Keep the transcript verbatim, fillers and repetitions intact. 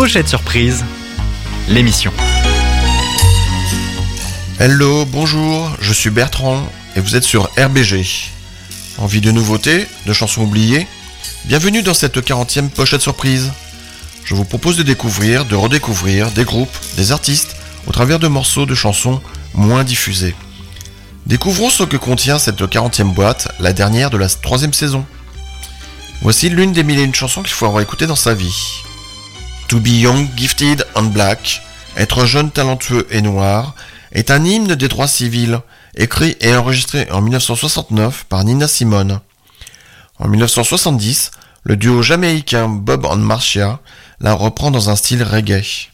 Pochette Surprise, l'émission. Hello, bonjour, je suis Bertrand et vous êtes sur R B G. Envie de nouveautés, de chansons oubliées ? Bienvenue dans cette quarantième Pochette Surprise. Je vous propose de découvrir, de redécouvrir des groupes, des artistes au travers de morceaux de chansons moins diffusés. Découvrons ce que contient cette quarantième boîte, la dernière de la troisième saison. Voici l'une des mille et une chansons qu'il faut avoir écoutées dans sa vie. To be young, gifted and black, être jeune, talentueux et noir, est un hymne des droits civils, écrit et enregistré en dix-neuf cent soixante-neuf par Nina Simone. En dix-neuf cent soixante-dix, le duo jamaïcain Bob and Marcia la reprend dans un style reggae.